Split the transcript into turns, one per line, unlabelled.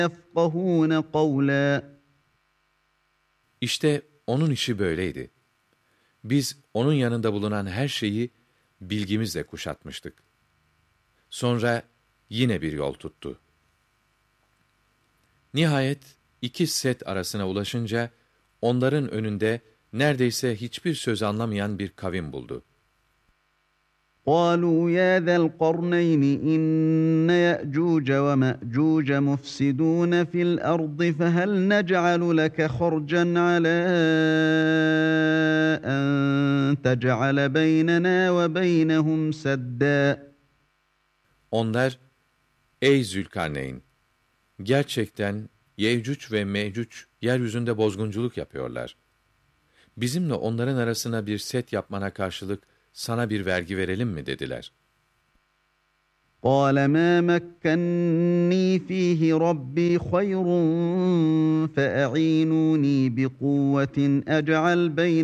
يَفْقَهُونَ قَوْلًا.
İşte onun işi böyleydi. Biz onun yanında bulunan her şeyi bilgimizle kuşatmıştık. Sonra yine bir yol tuttu. Nihayet iki set arasına ulaşınca onların önünde neredeyse hiçbir söz anlamayan bir kavim buldu.
قالوا يا ذا القرنين إن يأجوج ومأجوج مفسدون في الأرض فهل نجعل لك خرجا على أن تجعل بيننا وبينهم سدا.
Onlar, ey Zülkarneyn! Gerçekten Yecüc ve Mecüc yeryüzünde bozgunculuk yapıyorlar. Bizimle onların arasına bir set yapmana karşılık sana bir vergi verelim mi dediler.
قال ما مكني فيه ربي خير فأعينوني بقوة أجعل بين